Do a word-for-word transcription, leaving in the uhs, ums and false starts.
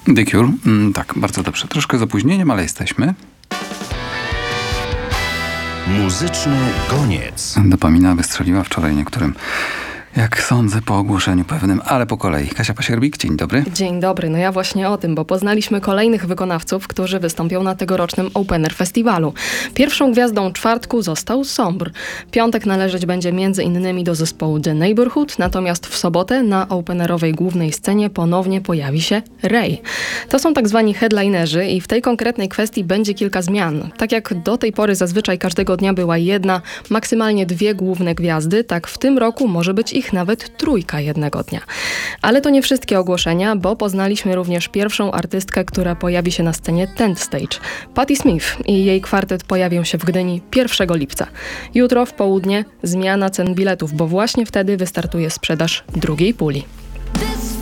The Cure. Mm, tak, bardzo dobrze. Troszkę z opóźnieniem, ale jesteśmy. Muzyczny koniec. Dopamina wystrzeliła wczoraj niektórym, jak sądzę, po ogłoszeniu pewnym, ale po kolei. Kasia Pasierbik, dzień dobry. Dzień dobry, no ja właśnie o tym, bo poznaliśmy kolejnych wykonawców, którzy wystąpią na tegorocznym Open Air Festiwalu. Pierwszą gwiazdą czwartku został Sombr. Piątek należeć będzie między innymi do zespołu The Neighborhood, natomiast w sobotę na Open Airowej głównej scenie ponownie pojawi się Ray. To są tak zwani headlinerzy i w tej konkretnej kwestii będzie kilka zmian. Tak jak do tej pory zazwyczaj każdego dnia była jedna, maksymalnie dwie główne gwiazdy, tak w tym roku może być ich nawet trójka jednego dnia. Ale to nie wszystkie ogłoszenia, bo poznaliśmy również pierwszą artystkę, która pojawi się na scenie Tent Stage. Patti Smith i jej kwartet pojawią się w Gdyni pierwszego lipca. Jutro w południe zmiana cen biletów, bo właśnie wtedy wystartuje sprzedaż drugiej puli.